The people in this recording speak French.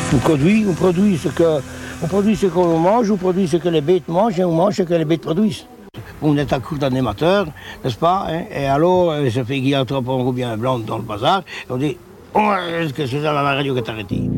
On produit ce qu'on mange, on produit ce que les bêtes mangent et on mange ce que les bêtes produisent. On est à court d'animateurs, n'est-ce pas, hein? Et alors, ça fait qu'il y a trop en bien blanc dans le bazar, et on dit, oh, qu'est-ce que c'est dans la radio qui est arrêtée?